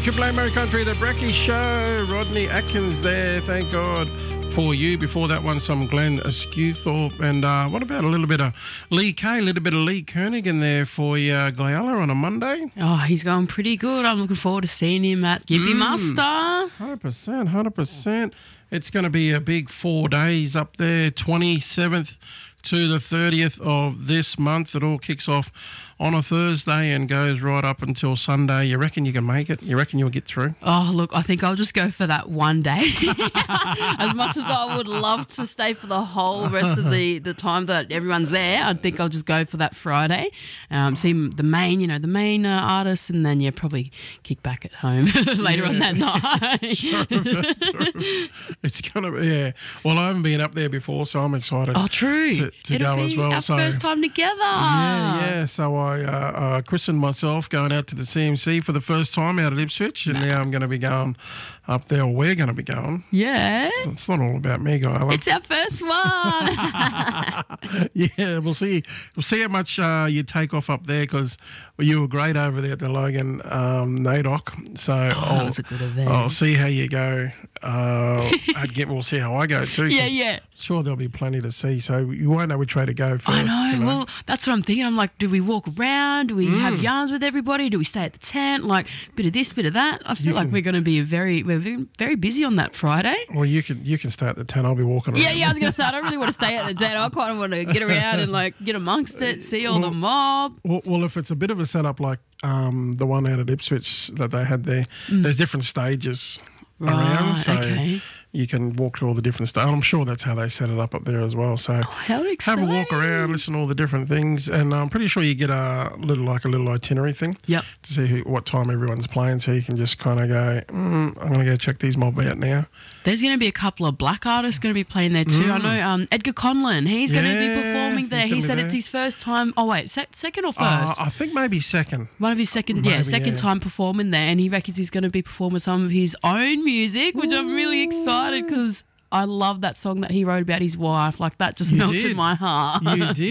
Triple A Murray Country, the Brecky Show. Rodney Atkins there, thank God for you. Before that one, some Glenn Skewthorpe. And what about a little bit of Lee Kay, a little bit of Lee Kernigan there for you, Guyala on a Monday? Oh, he's going pretty good. I'm looking forward to seeing him at Gympie Muster. 100%. It's going to be a big 4 days up there, 27th to the 30th of this month. It all kicks off on a Thursday and goes right up until Sunday. You reckon you can make it? You reckon you'll get through? Oh, look, I think I'll just go for that one day. As much as I would love to stay for the whole rest of the time that everyone's there, I think I'll just go for that Friday. See the main artists, and then probably kick back at home later on that night. True. It's going to be, yeah. Well, I haven't been up there before, so I'm excited. Oh, true. To go as well. Our first time together. Yeah. So I christened myself going out to the CMC for the first time out at Ipswich, and now I'm going to be going up there, or we're going to be going. Yeah. It's not all about me, Guyla. It's our first one. Yeah, we'll see. We'll see how much you take off up there, because you were great over there at the Logan NAIDOC. So that was a good event. I'll see how you go. We'll see how I go too. Yeah. Sure, there'll be plenty to see, so you won't know which way to go first. I know. You know? Well, that's what I'm thinking. I'm like, do we walk around? Do we have yarns with everybody? Do we stay at the tent? Like, bit of this, bit of that. I feel like we're going to be very busy on that Friday. Well, you can stay at the tent. I'll be walking around. Yeah. I was going to say, I don't really want to stay at the tent. I kind of want to get around and get amongst it, see all the mob. Well, if it's a bit of a setup like the one out at Ipswich that they had there, there's different stages around. So okay. you can walk to all the different stages. I'm sure that's how they set it up there as well. So how exciting. Have a walk around, listen to all the different things, and I'm pretty sure you get a little itinerary thing. Yep. To see what time everyone's playing, so you can just kind of go, I'm going to go check these mob out now. There's going to be a couple of black artists going to be playing there too. I know Edgar Conlon, he's going to be performing there. He said it's his first time. Oh, wait, second or first? I think maybe second. One of his second time performing there, and he reckons he's going to be performing some of his own music, which I'm really excited because I love that song that he wrote about his wife. Like, that just melted my heart. You did.